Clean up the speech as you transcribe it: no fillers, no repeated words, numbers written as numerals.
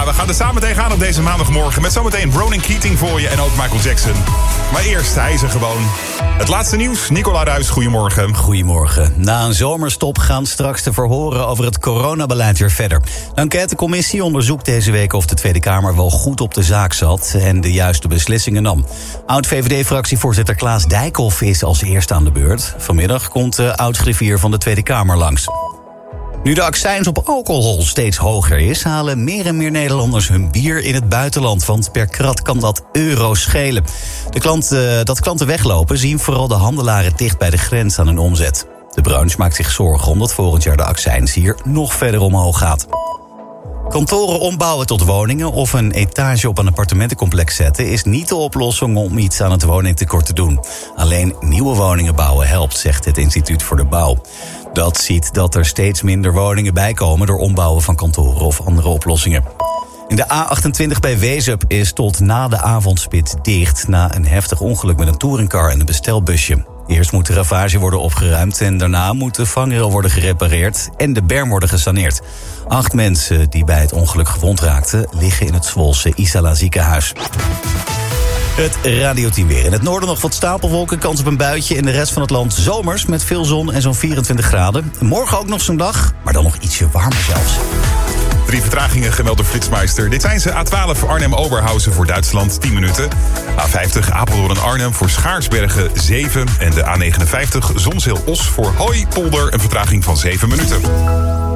we gaan er samen tegenaan op deze maandagmorgen. Met zometeen Ronan Keating voor je en ook Michael Jackson. Maar eerst, hij is er gewoon. Het laatste nieuws, Nicola Ruijs, goedemorgen. Goedemorgen. Na een zomerstop gaan straks de verhoren over het coronabeleid weer verder. De enquêtecommissie onderzoekt deze week of de Tweede Kamer wel goed op de zaak zat en de juiste beslissingen nam. Oud-VVD-fractievoorzitter Klaas Dijkhoff is als eerste aan de beurt. Vanmiddag komt de oud-griffier van de Tweede Kamer langs. Nu de accijns op alcohol steeds hoger is, halen meer en meer Nederlanders hun bier in het buitenland. Want per krat kan dat euro's schelen. Dat klanten weglopen zien vooral de handelaren dicht bij de grens aan hun omzet. De branche maakt zich zorgen omdat volgend jaar de accijns hier nog verder omhoog gaat. Kantoren ombouwen tot woningen of een etage op een appartementencomplex zetten is niet de oplossing om iets aan het woningtekort te doen. Alleen nieuwe woningen bouwen helpt, zegt het Instituut voor de Bouw. Dat ziet dat er steeds minder woningen bijkomen door ombouwen van kantoren of andere oplossingen. In de A28 bij Wezep is tot na de avondspits dicht na een heftig ongeluk met een touringcar en een bestelbusje. Eerst moet de ravage worden opgeruimd en daarna moet de vangrail worden gerepareerd en de berm worden gesaneerd. 8 mensen die bij het ongeluk gewond raakten liggen in het Zwolse Isala ziekenhuis. Het radioteam weer. In het noorden nog wat stapelwolken, kans op een buitje. In de rest van het land zomers met veel zon en zo'n 24 graden. Morgen ook nog zo'n dag, maar dan nog ietsje warmer zelfs. 3 vertragingen gemeld door Flitsmeister. Dit zijn ze: A12 Arnhem-Oberhausen voor Duitsland 10 minuten. A50 Apeldoorn-Arnhem voor Schaarsbergen 7. En de A59 Zonzeel-Os voor Hooipolder een vertraging van 7 minuten.